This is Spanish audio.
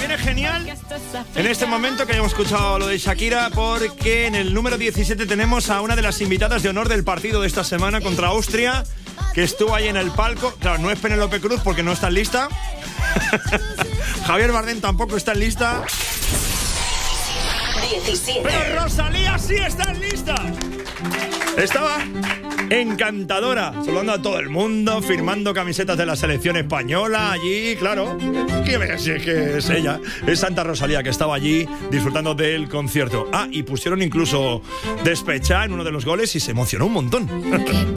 viene genial en este momento que hayamos escuchado lo de Shakira, porque en el número 17 tenemos a una de las invitadas de honor del partido de esta semana contra Austria, que estuvo ahí en el palco. Claro, no es Penélope Cruz porque no está en lista. Javier Bardem tampoco está en lista. 17. Pero Rosalía sí está en lista. Estaba encantadora, saludando a todo el mundo, firmando camisetas de la selección española allí, claro. Si es que es ella, es Santa Rosalía, que estaba allí disfrutando del concierto. Ah, y pusieron incluso Despechá en uno de los goles y se emocionó un montón.